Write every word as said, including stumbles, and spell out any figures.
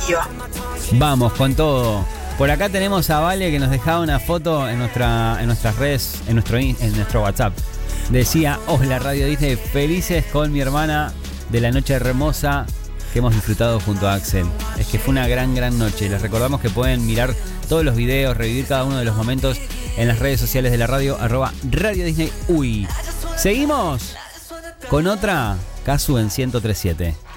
definitiva. Vamos con todo. Por acá tenemos a Vale que nos dejaba una foto en nuestra en nuestras redes, en nuestro en nuestro WhatsApp. Decía, hola Radio Disney, felices con mi hermana de la noche hermosa que hemos disfrutado junto a Axel. Es que fue una gran, gran noche. Les recordamos que pueden mirar todos los videos, revivir cada uno de los momentos en las redes sociales de la radio, arroba Radio Disney Uy. Seguimos con otra Casu en ciento tres punto siete.